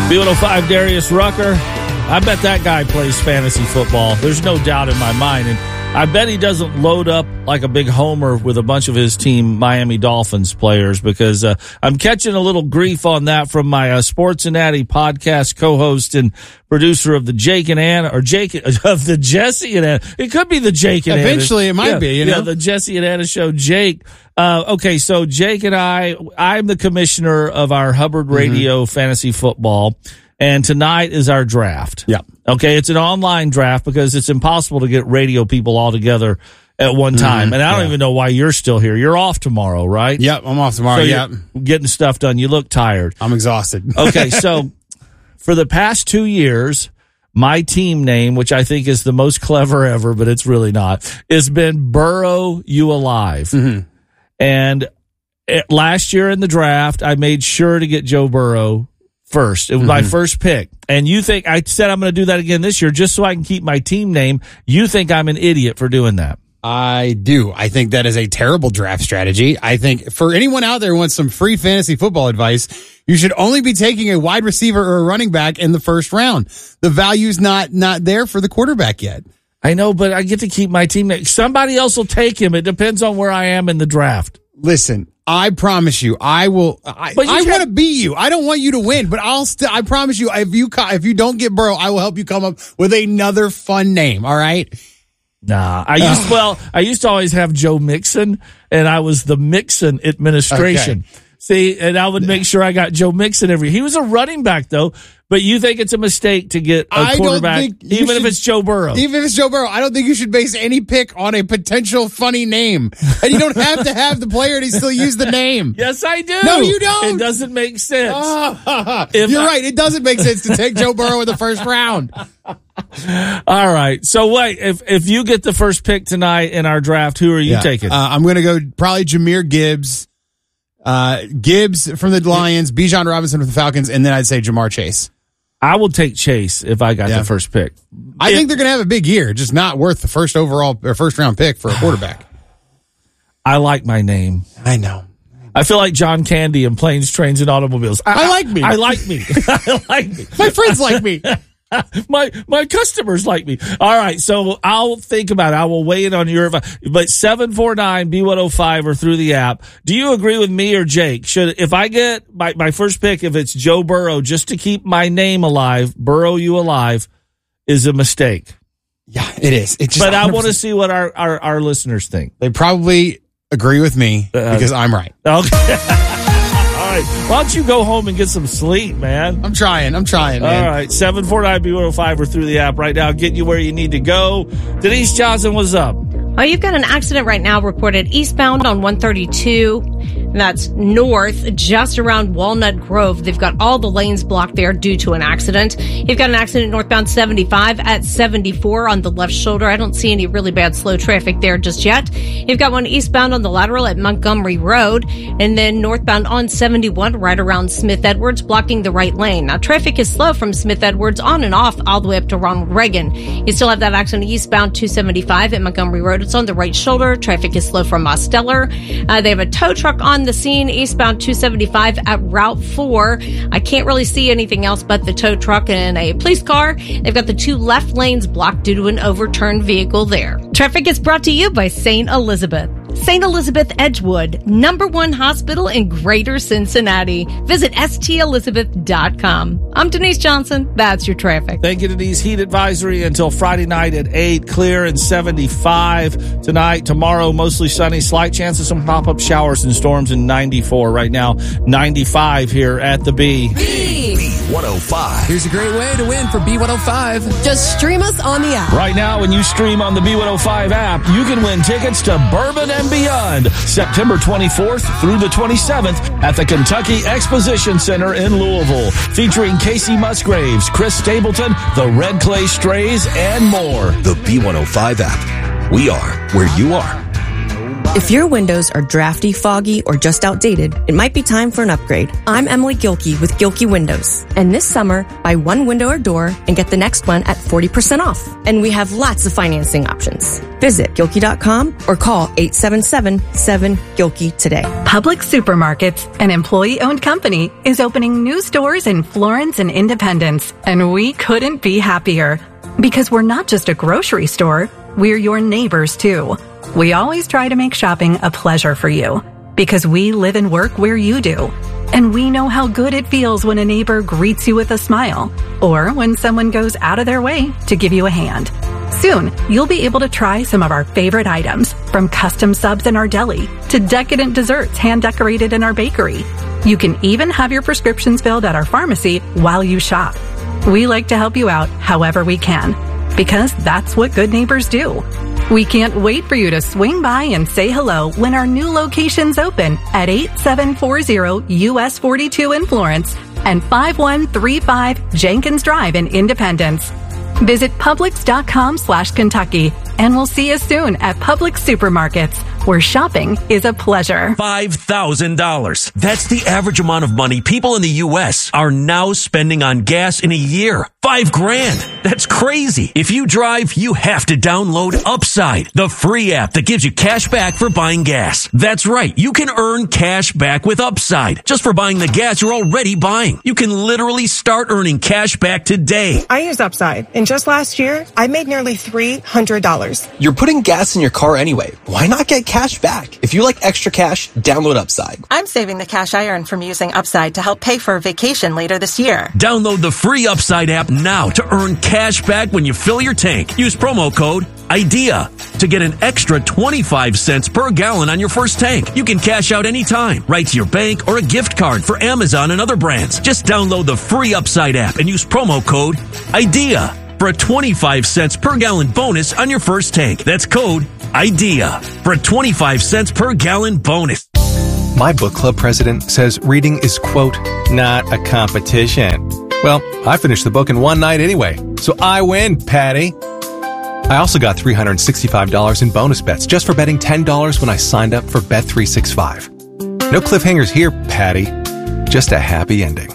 B105 Darius Rucker. I bet that guy plays fantasy football. There's no doubt in my mind. And I bet he doesn't load up like a big homer with a bunch of his team Miami Dolphins players, because I'm catching a little grief on that from my Sports and Natty podcast co-host and producer of the Jake and Anna, or Jake of the Jesse and Anna. It could be the Jake and Eventually Anna. it might be, Yeah, the Jesse and Anna show. Jake. Okay, so Jake and I'm the commissioner of our Hubbard Radio Fantasy Football. And tonight is our draft. Yeah. Okay, it's an online draft because it's impossible to get radio people all together at one time. And I don't even know why you're still here. You're off tomorrow, right? Yep, I'm off tomorrow. So yep. you're getting stuff done. You look tired. I'm exhausted. Okay, so for the past 2 years, my team name, which I think is the most clever ever, but it's really not, has been Burrow You Alive. And last year in the draft, I made sure to get Joe Burrow first. It was my first pick. And you think I said I'm going to do that again this year just so I can keep my team name. You think I'm an idiot for doing that? I do. I think that is a terrible draft strategy. I think for anyone out there who wants some free fantasy football advice, you should only be taking a wide receiver or a running back in the first round. The value's not there for the quarterback yet. I know, but I get to keep my team name. Somebody else will take him. It depends on where I am in the draft. Listen, I promise you, I will. I want to beat you. I don't want you to win, but I promise you, if you don't get Burrow, I will help you come up with another fun name. All right. Nah, I used to always have Joe Mixon, and I was the Mixon administration. Okay. See, and I would make sure I got Joe Mixon he was a running back though, but you think it's a mistake to get a quarterback, even if it's Joe Burrow? Even if it's Joe Burrow, I don't think you should base any pick on a potential funny name. And you don't have to have the player to still use the name. Yes, I do. No, you don't. It doesn't make sense. You're right. It doesn't make sense to take Joe Burrow in the first round. All right. So wait, if you get the first pick tonight in our draft, who are you taking? I'm going to go probably Jahmyr Gibbs. Gibbs from the Lions, Bijan Robinson from the Falcons, and then I'd say Jamar Chase. I will take Chase if I got the first pick. I think they're going to have a big year, just not worth the first round pick for a quarterback. I like my name. I know. I feel like John Candy in Planes, Trains, and Automobiles. I like me. I like me. I like me. My friends like me. My customers like me. All right, so I'll think about it. I will weigh in on your advice. But 749-B105 or through the app. Do you agree with me or Jake? If I get my first pick, if it's Joe Burrow, just to keep my name alive, Burrow You Alive, is a mistake? Yeah, it is. It's just but 100%. I want to see what our listeners think. They probably agree with me because I'm right. Okay. Why don't you go home and get some sleep, man? I'm trying, man. All right, 749-B105 or through the app right now. Get you where you need to go. Denise Johnson, what's up? Oh, you've got an accident right now reported eastbound on 132. That's north, just around Walnut Grove. They've got all the lanes blocked there due to an accident. You've got an accident northbound 75 at 74 on the left shoulder. I don't see any really bad slow traffic there just yet. You've got one eastbound on the lateral at Montgomery Road, and then northbound on 71 right around Smith Edwards, blocking the right lane. Now, traffic is slow from Smith Edwards on and off all the way up to Ronald Reagan. You still have that accident eastbound 275 at Montgomery Road. It's on the right shoulder. Traffic is slow from Mosteller. They have a tow truck on the scene eastbound 275 at Route 4. I can't really see anything else but the tow truck and a police car. They've got the two left lanes blocked due to an overturned vehicle there. Traffic is brought to you by St. Elizabeth. St. Elizabeth Edgewood, #1 hospital in Greater Cincinnati. Visit stelizabeth.com. I'm Denise Johnson. That's your traffic. Thank you, Denise. Heat advisory until Friday night at 8. Clear and 75 tonight. Tomorrow, mostly sunny. Slight chance of some pop-up showers and storms in 94. Right now, 95 here at the B. B105. Here's a great way to win for B105. Just stream us on the app. Right now, when you stream on the B105 app, you can win tickets to Bourbon and Beyond, September 24th through the 27th at the Kentucky Exposition Center in Louisville, featuring Casey Musgraves, Chris Stapleton, the Red Clay Strays, and more. The B105 app. We are where you are. If your windows are drafty, foggy, or just outdated, it might be time for an upgrade. I'm Emily Gilkey with Gilkey Windows. And this summer, buy one window or door and get the next one at 40% off. And we have lots of financing options. Visit Gilkey.com or call 877-7-GILKEY today. Publix Supermarkets, an employee-owned company, is opening new stores in Florence and Independence. And we couldn't be happier. Because we're not just a grocery store, we're your neighbors too. We always try to make shopping a pleasure for you, because we live and work where you do. And we know how good it feels when a neighbor greets you with a smile, or when someone goes out of their way to give you a hand. Soon, you'll be able to try some of our favorite items, from custom subs in our deli to decadent desserts hand-decorated in our bakery. You can even have your prescriptions filled at our pharmacy while you shop. We like to help you out however we can, because that's what good neighbors do. We can't wait for you to swing by and say hello when our new locations open at 8740 US 42 in Florence and 5135 Jenkins Drive in Independence. Visit Publix.com/Kentucky, and we'll see you soon at Publix Supermarkets, where shopping is a pleasure. $5,000. That's the average amount of money people in the U.S. are now spending on gas in a year. $5,000. That's crazy. If you drive, you have to download Upside, the free app that gives you cash back for buying gas. That's right. You can earn cash back with Upside just for buying the gas you're already buying. You can literally start earning cash back today. I use Upside, and just last year, I made nearly $300. You're putting gas in your car anyway. Why not get cash back? If you like extra cash, download Upside. I'm saving the cash I earn from using Upside to help pay for a vacation later this year. Download the free Upside app now to earn cash back when you fill your tank. Use promo code IDEA to get an extra 25 cents per gallon on your first tank. You can cash out anytime, right to your bank or a gift card for Amazon and other brands. Just download the free Upside app and use promo code IDEA for a 25 cents per gallon bonus on your first tank. That's code IDEA for a 25 cents per gallon bonus. My book club president says reading is, quote, not a competition. Well, I finished the book in one night anyway, so I win, Patty. I also got $365 in bonus bets just for betting $10 when I signed up for Bet365. No cliffhangers here, Patty. Just a happy ending.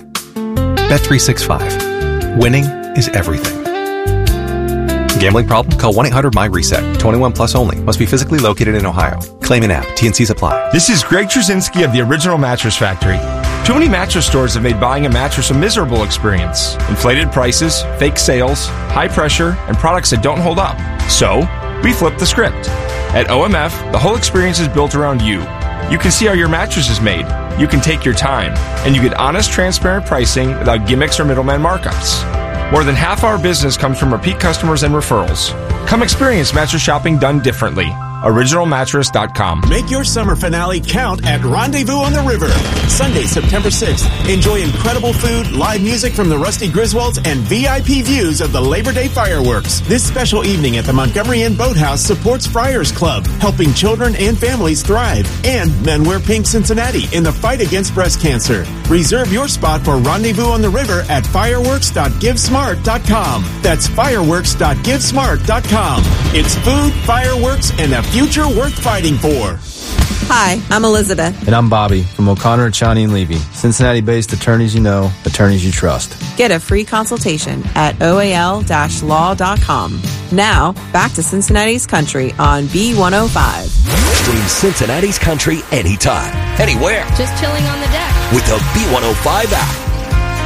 Bet365. Winning is everything. Gambling problem? Call 1-800-MY-RESET. 21 plus only. Must be physically located in Ohio. Claim in app. T&Cs apply. This is Greg Trzynski of the Original Mattress Factory. Too many mattress stores have made buying a mattress a miserable experience. Inflated prices, fake sales, high pressure, and products that don't hold up. So, we flipped the script. At OMF, the whole experience is built around you. You can see how your mattress is made. You can take your time. And you get honest, transparent pricing without gimmicks or middleman markups. More than half our business comes from repeat customers and referrals. Come experience mattress shopping done differently. OriginalMattress.com. Make your summer finale count at Rendezvous on the River. Sunday, September 6th. Enjoy incredible food, live music from the Rusty Griswolds, and VIP views of the Labor Day fireworks. This special evening at the Montgomery Inn Boathouse supports Friars Club, helping children and families thrive. And Men Wear Pink Cincinnati in the fight against breast cancer. Reserve your spot for Rendezvous on the River at fireworks.givesmart.com. That's fireworks.givesmart.com. It's food, fireworks, and a future worth fighting for. Hi, I'm Elizabeth. And I'm Bobby from O'Connor, Chani & Levy. Cincinnati-based attorneys you know, attorneys you trust. Get a free consultation at oal-law.com. Now, back to Cincinnati's Country on B105. Stream Cincinnati's Country anytime, anywhere. Just chilling on the deck with the B105 app.